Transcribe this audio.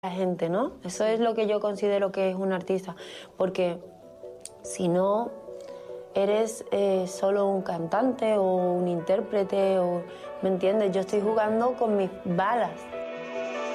la gente, ¿no? Eso es lo que yo considero que es un artista, porque si no eres solo un cantante o un intérprete, o, ¿me entiendes? Yo estoy jugando con mis balas.